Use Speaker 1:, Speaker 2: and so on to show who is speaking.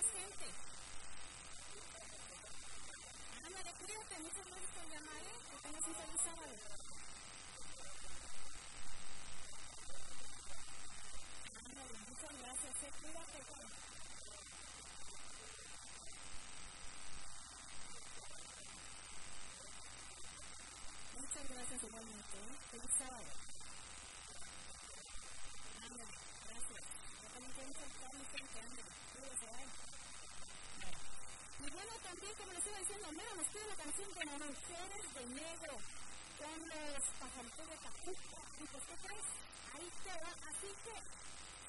Speaker 1: más gente. Ándale, cuídate, muchas gracias por llamar, que tengas un feliz sábado. Ándale, muchas gracias, cuídate, Juan. Muchas gracias igualmente, feliz sábado. Ándale, gracias. Yo también quiero saltar mi gente, ándale, cuídate, bye. Y bueno, también como les iba diciendo, mira, nos pide la canción de Mujeres de Negro con los pajaritos de Tacuba. Y pues, ¿qué crees? Ahí te va. Así que